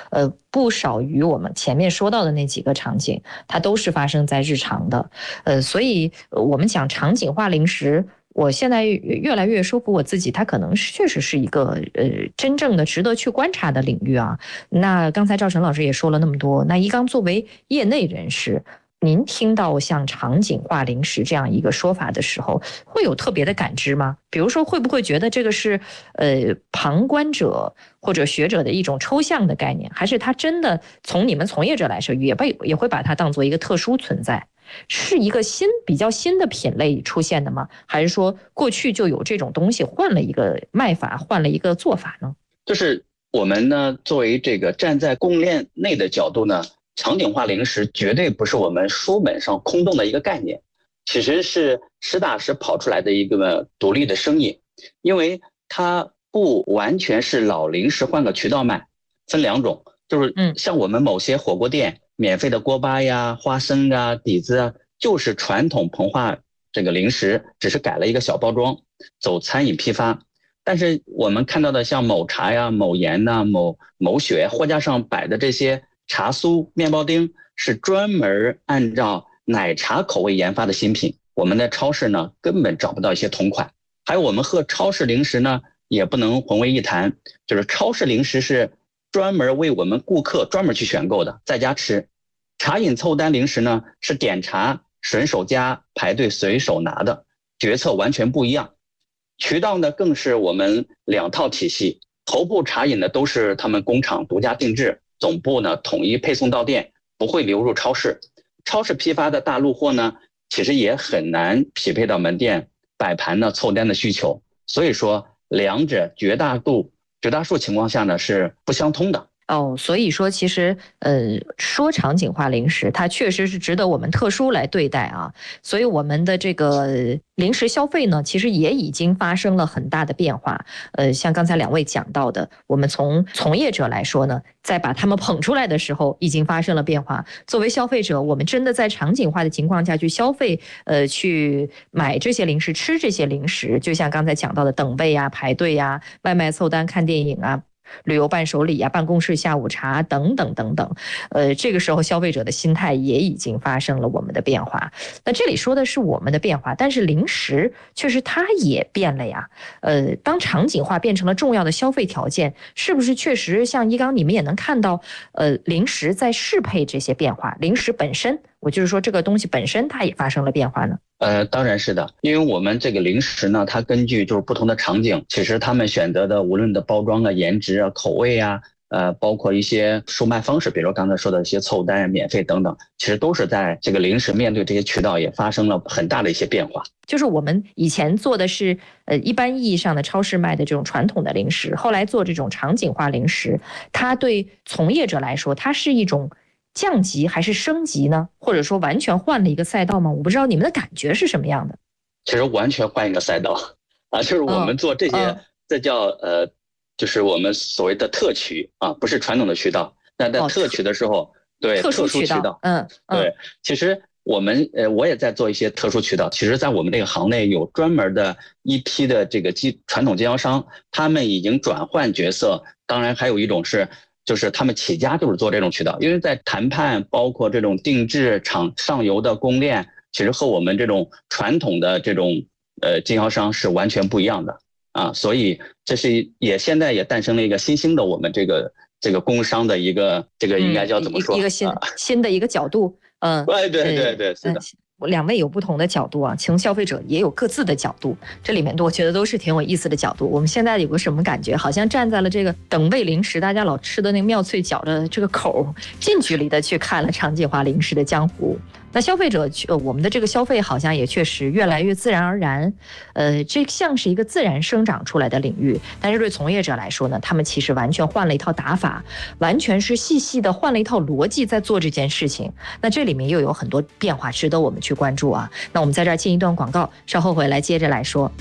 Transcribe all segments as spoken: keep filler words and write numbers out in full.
呃，不少于我们前面说到的那几个场景，它都是发生在日常的。呃，所以我们讲场景化零食。我现在越来越说服我自己，它可能确实是一个呃真正的值得去观察的领域啊。那刚才赵晨老师也说了那么多，那一刚作为业内人士，您听到像场景化零食这样一个说法的时候，会有特别的感知吗？比如说，会不会觉得这个是呃旁观者或者学者的一种抽象的概念，还是它真的从你们从业者来说，也被也会把它当做一个特殊存在？是一个新比较新的品类出现的吗？还是说过去就有这种东西，换了一个卖法，换了一个做法呢？ 就是我们呢，作为这个站在供应链内的角度呢，场景化零食绝对不是我们书本上空洞的一个概念，其实是实打实跑出来的一个独立的生意，因为它不完全是老零食换个渠道卖，分两种，就是像我们某些火锅店。嗯免费的锅巴呀、花生啊、底子啊，就是传统膨化这个零食，只是改了一个小包装，走餐饮批发。但是我们看到的像某茶呀、某盐呐、某某雪货架上摆的这些茶酥、面包丁，是专门按照奶茶口味研发的新品。我们的超市呢，根本找不到一些同款。还有我们和超市零食呢，也不能混为一谈，就是超市零食是专门为我们顾客专门去选购的，在家吃。茶饮凑单零食呢，是点茶顺手夹，排队随手拿的，决策完全不一样。渠道呢更是我们两套体系，头部茶饮呢都是他们工厂独家定制，总部呢统一配送到店，不会流入超市。超市批发的大陆货呢，其实也很难匹配到门店摆盘呢凑单的需求，所以说两者绝大度绝大数情况下呢是不相通的。 哦，所以说其实呃，说场景化零食，它确实是值得我们特殊来对待啊。所以我们的这个零食消费呢，其实也已经发生了很大的变化。呃，像刚才两位讲到的，我们从从业者来说呢，在把他们捧出来的时候，已经发生了变化。作为消费者，我们真的在场景化的情况下去消费，呃，去买这些零食、吃这些零食，就像刚才讲到的等位啊、排队啊、外卖凑单、看电影啊。旅游伴手礼啊，办公室下午茶等等等等，呃，这个时候消费者的心态也已经发生了我们的变化。那这里说的是我们的变化，但是零食确实它也变了呀。呃，当场景化变成了重要的消费条件，是不是确实像一刚你们也能看到，呃，零食在适配这些变化，零食本身，我就是说这个东西本身它也发生了变化呢？ 呃，当然是的，因为我们这个零食呢，它根据就是不同的场景，其实他们选择的无论的包装啊、颜值啊、口味啊，呃，包括一些售卖方式，比如刚才说的一些凑单、免费等等，其实都是在这个零食面对这些渠道也发生了很大的一些变化。 就是我们以前做的是呃一般意义上的超市卖的这种传统的零食，后来做这种场景化零食，它对从业者来说，它是一种降级还是升级呢？或者说完全换了一个赛道吗？我不知道你们的感觉是什么样的。 其实完全换一个赛道啊，就是我们做这些，哦、这叫呃，就是我们所谓的特渠啊，不是传统的渠道。那在特渠的时候，哦、对特殊渠道， 嗯， 嗯对，其实我们呃，我也在做一些特殊渠道。其实，在我们这个行内有专门的一批的这个经传统经销商，他们已经转换角色。当然，还有一种是。就是他们起家就是做这种渠道，因为在谈判包括这种定制厂上游的供链，其实和我们这种传统的这种呃经销商是完全不一样的啊，所以这是也现在也诞生了一个新兴的我们这个这个工商的一个这个应该叫怎么说、 嗯、一个新、啊、新的一个角度，嗯， 对对对对，是的。 两位有不同的角度啊，从消费者也有各自的角度，这里面我觉得都是挺有意思的角度。我们现在有个什么感觉，好像站在了这个等位零食大家老吃的那个妙脆角的这个口，近距离的去看了场景化零食的江湖。那消费者，呃，我们的这个消费好像也确实越来越自然而然，呃，这像是一个自然生长出来的领域。但是对从业者来说呢，他们其实完全换了一套打法，完全是细细的换了一套逻辑在做这件事情。那这里面又有很多变化，值得我们去关注啊。那我们在这儿进一段广告，稍后回来接着来说。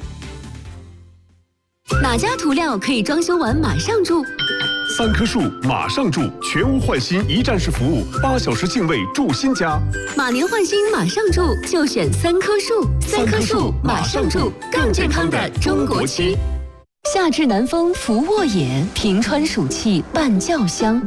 哪家涂料可以装修完马上住？ 三棵树马上住，全屋换新一站式服务，八小时净位住新家。 马年换新马上住，就选三棵树。三棵树马上住，更健康的中国区。夏至南风拂沃野，平川暑气伴叫香。